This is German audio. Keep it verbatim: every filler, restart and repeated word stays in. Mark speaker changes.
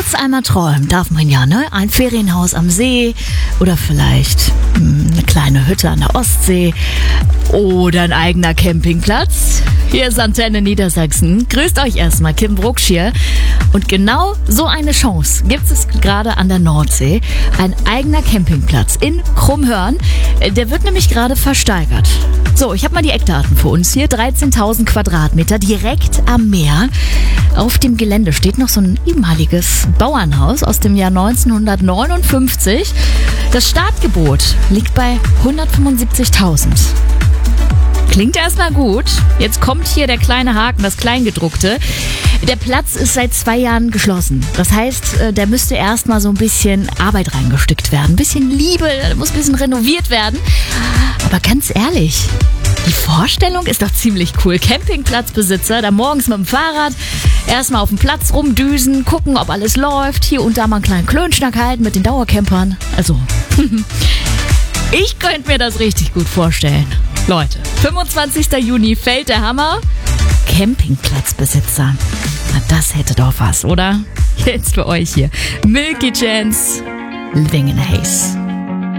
Speaker 1: Kurz einmal träumen darf man ja, ne? Ein Ferienhaus am See oder vielleicht mh, eine kleine Hütte an der Ostsee oder ein eigener Campingplatz. Hier ist Antenne Niedersachsen. Grüßt euch erstmal, Kim Brucksch hier. Und genau so eine Chance gibt es gerade an der Nordsee. Ein eigener Campingplatz in Krummhörn. Der wird nämlich gerade versteigert. So, ich habe mal die Eckdaten für uns hier. dreizehntausend Quadratmeter direkt am Meer. Auf dem Gelände steht noch so ein ehemaliges Bauernhaus aus dem Jahr neunzehnhundertneunundfünfzig. Das Startgebot liegt bei hundertfünfundsiebzigtausend. Klingt erstmal gut. Jetzt kommt hier der kleine Haken, das Kleingedruckte. Der Platz ist seit zwei Jahren geschlossen. Das heißt, da müsste erstmal so ein bisschen Arbeit reingesteckt werden. Ein bisschen Liebe, da muss ein bisschen renoviert werden. Aber ganz ehrlich, die Vorstellung ist doch ziemlich cool. Campingplatzbesitzer, da morgens mit dem Fahrrad erstmal auf dem Platz rumdüsen, gucken, ob alles läuft. Hier und da mal einen kleinen Klönschnack halten mit den Dauercampern. Also, ich könnte mir das richtig gut vorstellen. Leute, fünfundzwanzigster Juni fällt der Hammer. Campingplatzbesitzer. Na, das hätte doch was, oder? Jetzt für euch hier. Milky Chance, Living in Haze.